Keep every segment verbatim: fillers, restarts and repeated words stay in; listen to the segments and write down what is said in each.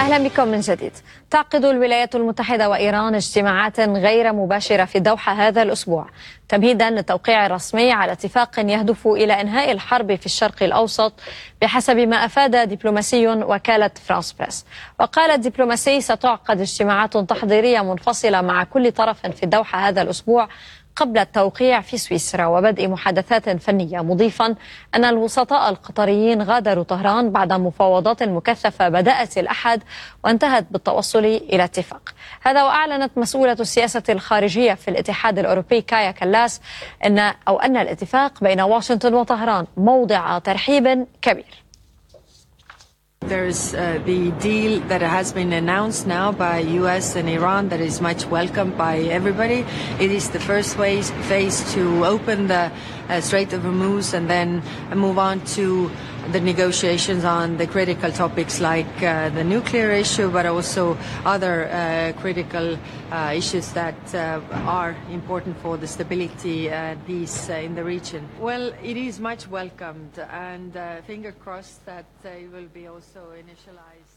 أهلا بكم من جديد. تعقد الولايات المتحدة وإيران اجتماعات غير مباشرة في الدوحة هذا الأسبوع تمهيدا للتوقيع الرسمي على اتفاق يهدف إلى إنهاء الحرب في الشرق الأوسط بحسب ما أفاد دبلوماسي وكالة فرانس بريس. وقال الدبلوماسي ستعقد اجتماعات تحضيرية منفصلة مع كل طرف في الدوحة هذا الأسبوع قبل التوقيع في سويسرا وبدء محادثات فنية، مضيفا أن الوسطاء القطريين غادروا طهران بعد مفاوضات مكثفة بدأت الأحد وانتهت بالتوصل إلى اتفاق. هذا وأعلنت مسؤولة السياسة الخارجية في الاتحاد الأوروبي كايا كلاس أن أو أن الاتفاق بين واشنطن وطهران موضع ترحيب كبير. There's uh, the deal that has been announced now by U S and Iran that is much welcomed by everybody. It is the first phase, phase to open the uh, Strait of Hormuz and then move on to the negotiations on the critical topics like uh, the nuclear issue, but also other uh, critical uh, issues that uh, are important for the stability and peace uh, in the region. Well, it is much welcomed, and uh, finger crossed that uh, it will be also initialized.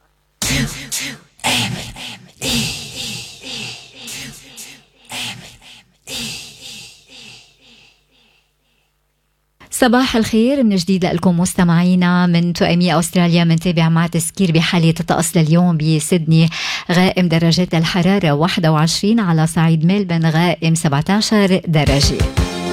صباح الخير من جديد لكم مستمعينا من تؤمية أستراليا. منتابع مع تذكير بحالة الطقس لليوم بسيدني. غائم درجات الحرارة واحد وعشرين، على صعيد ملبن غائم سبعة عشر درجة.